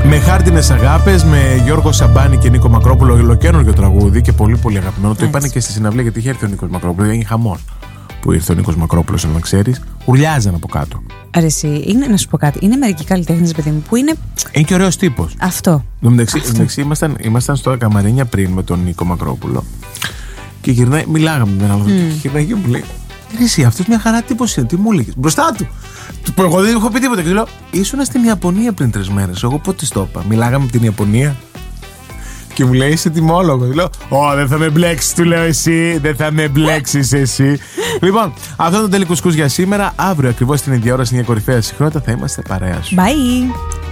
Με χάρτινες αγάπες, με Γιώργο Σαμπάνη και Νίκο Μακρόπουλο, ολοκαίνουργιο τραγούδι και πολύ πολύ αγαπημένο. Το είπανε και στη συναυλία γιατί είχε έρθει ο Νίκος Μακρόπουλο. Έγινε χαμός που ήρθε ο Νίκος Μακρόπουλος, αν ξέρεις. Ουρλιάζαν από κάτω. Αρέσει, είναι να σου πω κάτι. Είναι μερικοί καλλιτέχνες, παιδί μου, που είναι. Είναι και ωραίος τύπος. Αυτό. Εντάξει, ήμασταν στο Καμαρίνια πριν με τον Νίκο Μακρόπουλο. Και γυρνάει, μιλάγαμε με έναν άλλο. Και γυρνάει και μου λέει: εσύ, αυτός μια χαρά τύπος είναι, τι μου έλεγες? Μπροστά του. Που εγώ δεν έχω πει τίποτα. Και του λέω: ήσουνα στην Ιαπωνία πριν 3 μέρες. Εγώ πότε στο είπα? Μιλάγαμε με την Ιαπωνία. Και μου λέει: είσαι τιμόλογο. Του λέω: δεν θα με μπλέξεις, του λέω εσύ. Δεν θα με μπλέξεις εσύ. Λοιπόν, αυτό είναι το τελικό σκους για σήμερα. Αύριο ακριβώς την ίδια ώρα, στην κορυφαία συχνότητα, θα είμαστε παρέα σου. Bye.